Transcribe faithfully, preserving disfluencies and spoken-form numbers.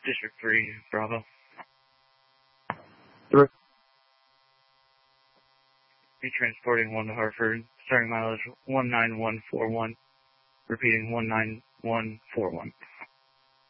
District three, Bravo. Three. Be transporting one to Hartford, starting mileage one nine one four one, repeating one nine one four one.